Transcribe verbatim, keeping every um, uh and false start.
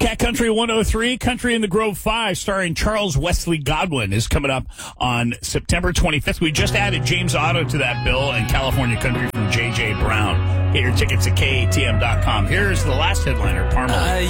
Cat Country one oh three, Country in the Grove five, starring Charles Wesley Godwin, is coming up on September twenty-fifth. We just added James Otto to that bill and California Country from J J. Brown. Get your tickets at K A T M dot com. Here's the last headliner, Parmalee.